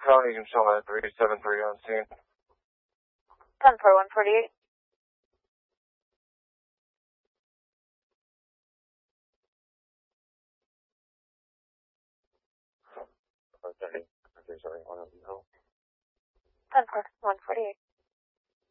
County, you can show me at 373 on scene. 10-4, 148. Okay, sorry, 10-4, 148.